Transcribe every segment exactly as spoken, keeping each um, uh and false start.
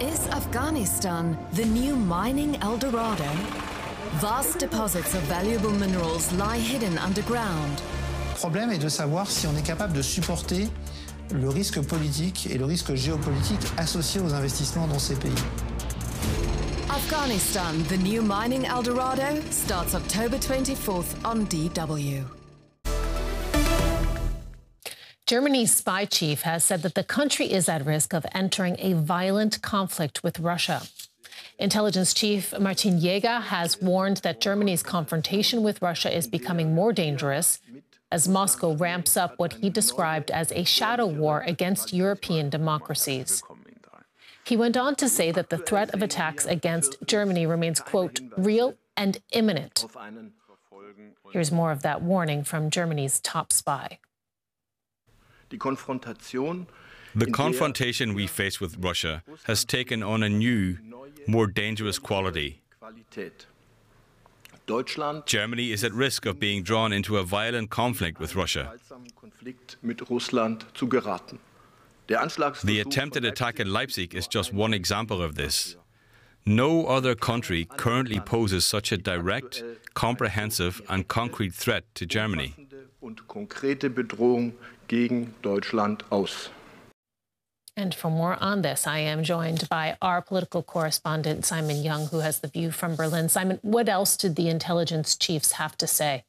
Is Afghanistan the new mining El Dorado? Vast deposits of valuable minerals lie hidden underground. Le problème est de savoir si on est capable de supporter le risque politique et le risque géopolitique associé aux investissements dans ces pays. Afghanistan, the new mining El Dorado, starts October twenty-fourth on D W. Germany's spy chief has said that the country is at risk of entering a violent conflict with Russia. Intelligence chief Martin Jäger has warned that Germany's confrontation with Russia is becoming more dangerous as Moscow ramps up what he described as a shadow war against European democracies. He went on to say that the threat of attacks against Germany remains, quote, real and imminent. Here's more of that warning from Germany's top spy. The confrontation we face with Russia has taken on a new, more dangerous quality. Germany is at risk of being drawn into a violent conflict with Russia. The attempted attack in Leipzig is just one example of this. No other country currently poses such a direct, comprehensive and concrete threat to Germany. And for more on this, I am joined by our political correspondent, Simon Young, who has The View from Berlin. Simon, what else did the intelligence chiefs have to say?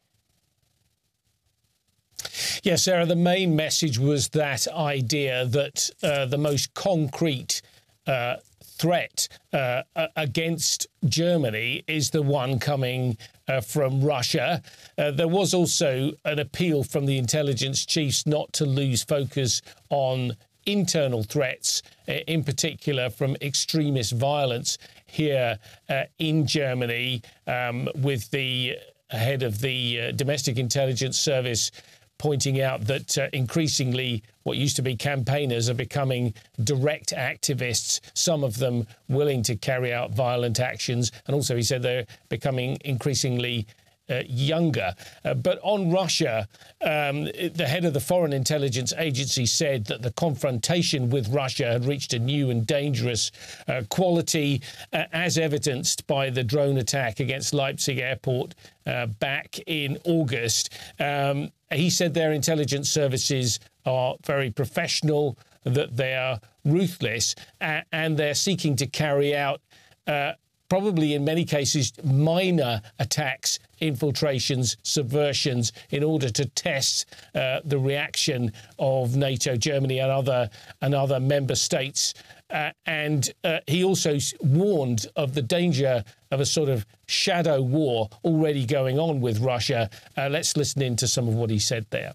Yes, Sarah, the main message was that idea that uh, the most concrete uh, threat uh, against Germany is the one coming uh, from Russia. Uh, there was also an appeal from the intelligence chiefs not to lose focus on internal threats, uh, in particular from extremist violence here uh, in Germany, um, with the head of the uh, Domestic Intelligence Service pointing out that uh, increasingly what used to be campaigners are becoming direct activists, some of them willing to carry out violent actions. And also he said they're becoming increasingly uh, younger. Uh, but on Russia, um, the head of the Foreign Intelligence Agency said that the confrontation with Russia had reached a new and dangerous uh, quality, uh, as evidenced by the drone attack against Leipzig airport uh, back in August. Um, He said their intelligence services are very professional, that they are ruthless, uh, and they're seeking to carry out uh, probably in many cases minor attacks, infiltrations, subversions, in order to test uh, the reaction of NATO, Germany and other, and other member states. Uh, and uh, he also warned of the danger of a sort of shadow war already going on with Russia. Uh, let's listen in to some of what he said there.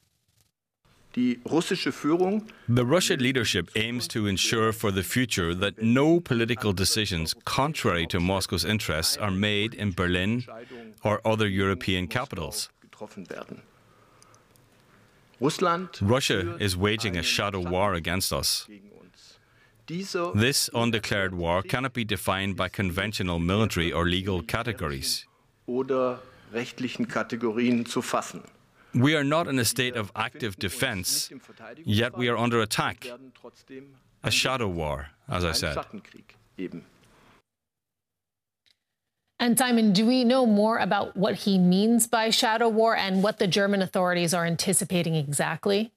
The Russian leadership aims to ensure for the future that no political decisions contrary to Moscow's interests are made in Berlin or other European capitals. Russia is waging a shadow war against us. This undeclared war cannot be defined by conventional military or legal categories. We are not in a state of active defense, yet we are under attack. A shadow war, as I said. And Simon, do we know more about what he means by shadow war and what the German authorities are anticipating exactly?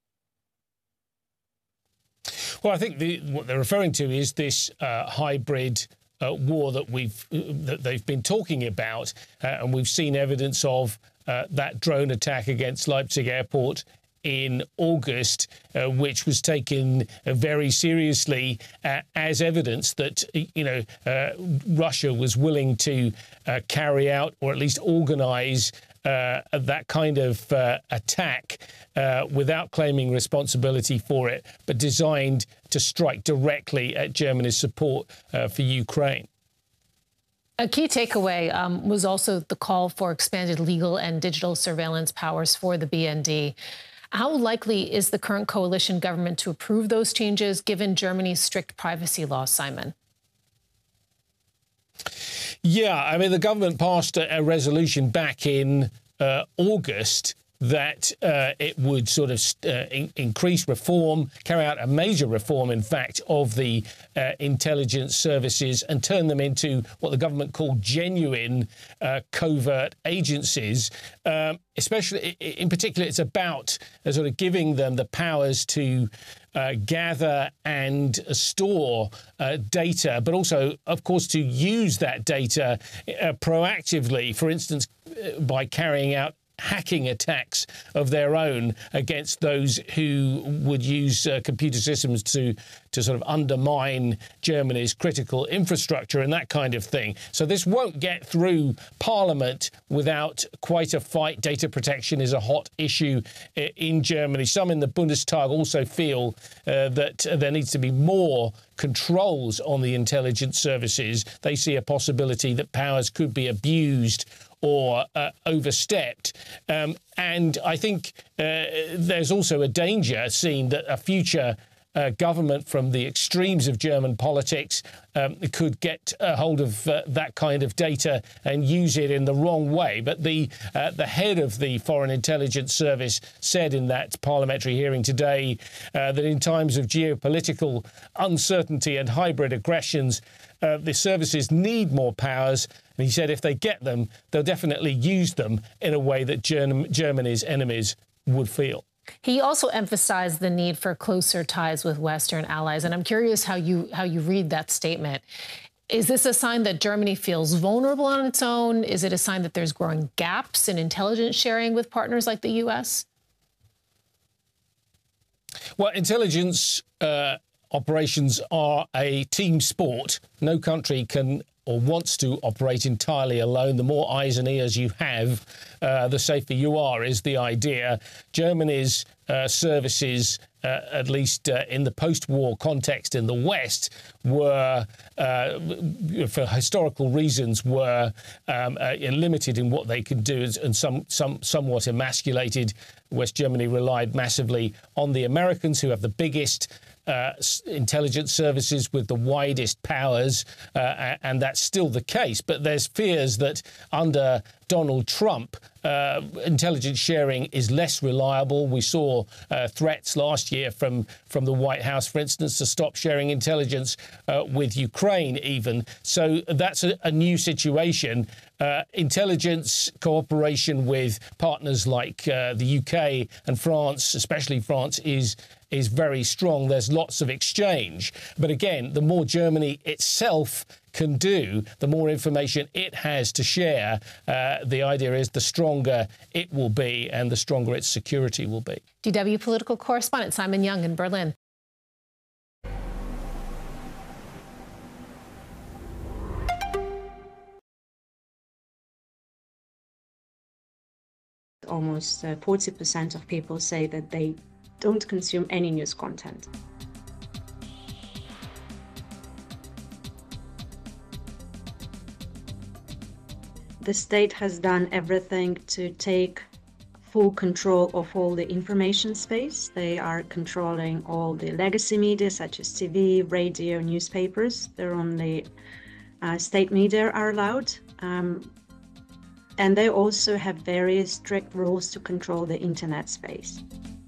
Well, I think the, what they're referring to is this uh, hybrid uh, war that we've uh, that they've been talking about, uh, and we've seen evidence of uh, that drone attack against Leipzig airport in August, uh, which was taken uh, very seriously uh, as evidence that, you know, uh, Russia was willing to uh, carry out or at least organise Uh, that kind of uh, attack uh, without claiming responsibility for it, but designed to strike directly at Germany's support uh, for Ukraine. A key takeaway um, was also the call for expanded legal and digital surveillance powers for the B N D. How likely is the current coalition government to approve those changes, given Germany's strict privacy laws, Simon? Yeah, I mean, the government passed a, a resolution back in uh, August that uh, it would sort of uh, in- increase reform, carry out a major reform, in fact, of the uh, intelligence services and turn them into what the government called genuine uh, covert agencies. Um, especially, in particular, it's about uh, sort of giving them the powers to Uh, gather and uh, store uh, data, but also, of course, to use that data uh, proactively, for instance, uh, by carrying out hacking attacks of their own against those who would use uh, computer systems to to sort of undermine Germany's critical infrastructure and that kind of thing. So this won't get through Parliament without quite a fight. Data protection is a hot issue in Germany. Some in the Bundestag also feel uh, that there needs to be more controls on the intelligence services. They see a possibility that powers could be abused or uh, overstepped. Um, and I think uh, there's also a danger seen that a future uh, government from the extremes of German politics um, could get a hold of uh, that kind of data and use it in the wrong way. But the uh, the head of the Foreign Intelligence Service said in that parliamentary hearing today uh, that in times of geopolitical uncertainty and hybrid aggressions, uh, the services need more powers. And he said if they get them, they'll definitely use them in a way that Germ- Germany's enemies would feel. He also emphasized the need for closer ties with Western allies. And I'm curious how you how you read that statement. Is this a sign that Germany feels vulnerable on its own? Is it a sign that there's growing gaps in intelligence sharing with partners like the U S? Well, intelligence uh, operations are a team sport. No country can or wants to operate entirely alone. The more eyes and ears you have, uh, the safer you are, is the idea. Germany's uh, services, uh, at least uh, in the post-war context in the West, were, uh, for historical reasons, were um, uh, limited in what they could do and some, some somewhat emasculated. West Germany relied massively on the Americans, who have the biggest Uh, intelligence services with the widest powers, uh, and that's still the case. But there's fears that under Donald Trump, uh, intelligence sharing is less reliable. We saw uh, threats last year from, from the White House, for instance, to stop sharing intelligence uh, with Ukraine even. So that's a, a new situation. Uh, intelligence cooperation with partners like uh, the U K and France, especially France, is is very strong. There's lots of exchange. But again, the more Germany itself can do, the more information it has to share. Uh, the idea is the stronger it will be and the stronger its security will be. D W political correspondent Simon Young in Berlin. Almost uh, forty percent of people say that they don't consume any news content. The state has done everything to take full control of all the information space. They are controlling all the legacy media such as T V, radio, newspapers. They're only uh, state media are allowed. Um, and they also have very strict rules to control the internet space.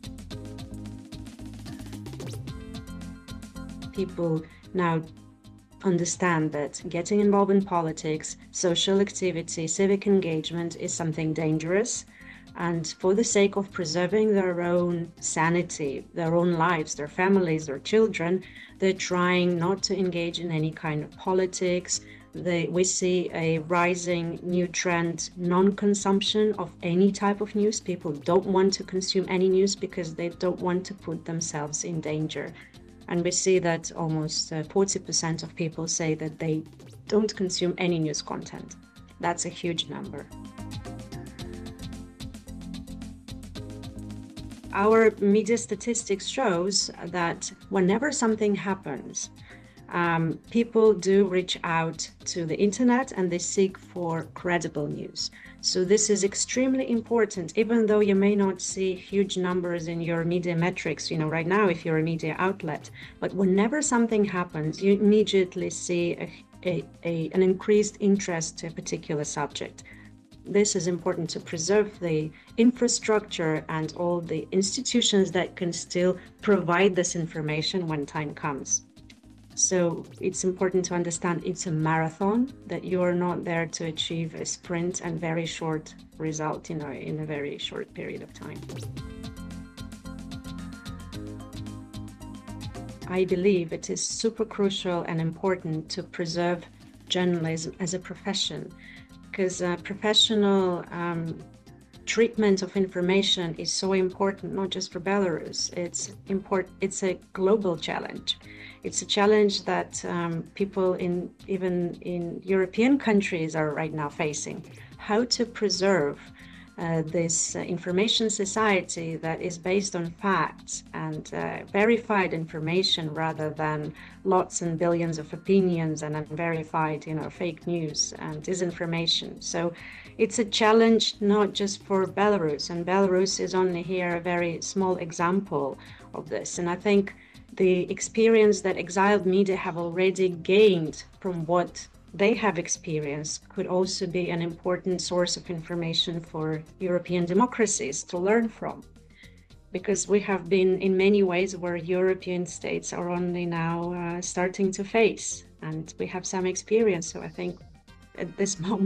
People now understand that getting involved in politics, social activity, civic engagement is something dangerous. And for the sake of preserving their own sanity, their own lives, their families, their children, they're trying not to engage in any kind of politics. They, we see a rising new trend, non-consumption of any type of news. People don't want to consume any news because they don't want to put themselves in danger. And we see that almost uh, forty percent of people say that they don't consume any news content. That's a huge number. Our media statistics shows that whenever something happens, um, people do reach out to the internet and they seek for credible news. So this is extremely important, even though you may not see huge numbers in your media metrics, you know, right now, if you're a media outlet. But whenever something happens, you immediately see a, a, a, an increased interest to a particular subject. this is important to preserve the infrastructure and all the institutions that can still provide this information when time comes. So it's important to understand it's a marathon, that you are not there to achieve a sprint and very short result in a, in a very short period of time. I believe it is super crucial and important to preserve journalism as a profession, because uh, professional um, treatment of information is so important, not just for Belarus. It's import. It's a global challenge. It's a challenge that um, people in even in European countries are right now facing. How to preserve uh, this uh, information society that is based on facts and uh, verified information rather than lots and billions of opinions and unverified, you know, fake news and disinformation. So it's a challenge not just for Belarus, and Belarus is only here a very small example of this. And I think the experience that exiled media have already gained from what they have experienced could also be an important source of information for European democracies to learn from. Because we have been in many ways where European states are only now uh, starting to face, and we have some experience. So I think at this moment,